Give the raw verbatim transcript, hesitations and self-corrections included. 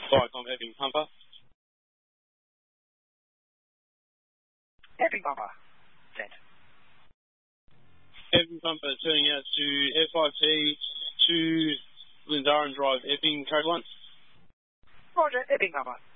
Viacom Epping Pumper. Epping Pumper. Sent. Epping Pumper turning out to F I T to Lindaran Drive, Epping, code one. Roger, Epping Pumper.